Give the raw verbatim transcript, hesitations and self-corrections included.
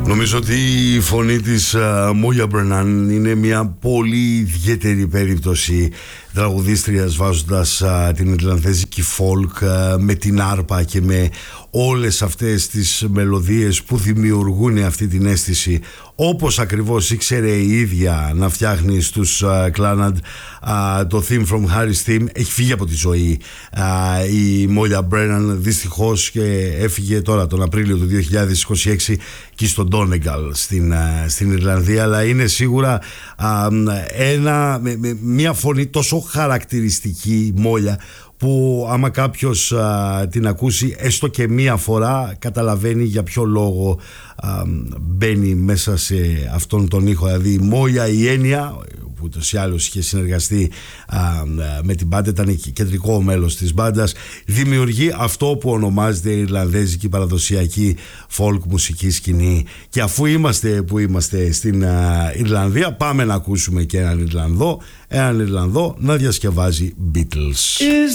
Νομίζω ότι η φωνή της Μόγια Μπρενάν είναι μια πολύ ιδιαίτερη περίπτωση τραγουδίστριας, βάζοντας α, την ιρλανδέζικη folk α, με την άρπα και με όλες αυτές τις μελωδίες που δημιουργούν αυτή την αίσθηση, όπως ακριβώς ήξερε η ίδια να φτιάχνει στους Clannad. Το theme from Harry's Theme έχει φύγει από τη ζωή α, η Μόγια Μπρέναν δυστυχώς, και έφυγε τώρα τον Απρίλιο του δύο χιλιάδες είκοσι έξι και στο Donegal στην, α, στην Ιρλανδία, αλλά είναι σίγουρα α, ένα, με, με, μια φωνή τόσο χαρακτηριστική, Μόλια, που άμα κάποιος α, την ακούσει έστω και μία φορά καταλαβαίνει για ποιο λόγο α, μπαίνει μέσα σε αυτόν τον ήχο. Δηλαδή η Μόλια, η έννοια που ούτως ή άλλως είχε συνεργαστεί α, με την μπάντα, ήταν κεντρικό μέλος της μπάντας, δημιουργεί αυτό που ονομάζεται η Ιρλανδέζικη παραδοσιακή folk μουσική σκηνή. Και αφού είμαστε που είμαστε στην α, Ιρλανδία, πάμε να ακούσουμε και έναν Ιρλανδό έναν Ιρλανδό να διασκευάζει Beatles.